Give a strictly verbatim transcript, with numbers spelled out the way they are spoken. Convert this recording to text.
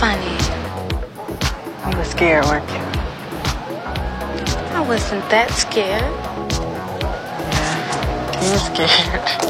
funny? You were scared, weren't you? I wasn't that scared. Yeah, you were scared.